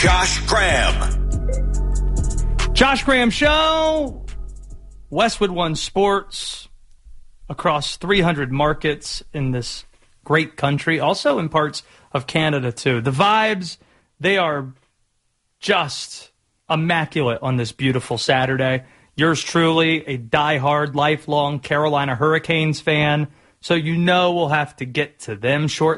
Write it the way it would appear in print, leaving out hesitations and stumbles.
Josh Graham. Josh Graham Show, Westwood One Sports, across 300 markets in this great country, also in parts of Canada, too. The vibes, they are just immaculate on this beautiful Saturday. Yours truly, a diehard, lifelong Carolina Hurricanes fan, so you know we'll have to get to them shortly.